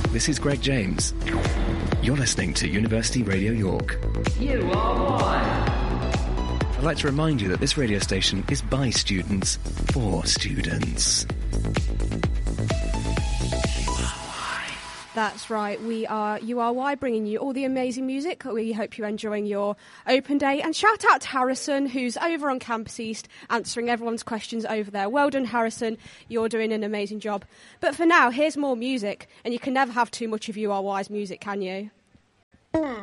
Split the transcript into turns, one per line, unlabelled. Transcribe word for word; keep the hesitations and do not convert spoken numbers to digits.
this is Greg James. You're listening to University Radio York.
U R Y.
I'd like to remind you that this radio station is by students, for students.
That's right, we are U R Y, bringing you all the amazing music. We hope you're enjoying your open day. And shout out to Harrison, who's over on Campus East, answering everyone's questions over there. Well done, Harrison. You're doing an amazing job. But for now, here's more music. And you can never have too much of U R Y's music, can you?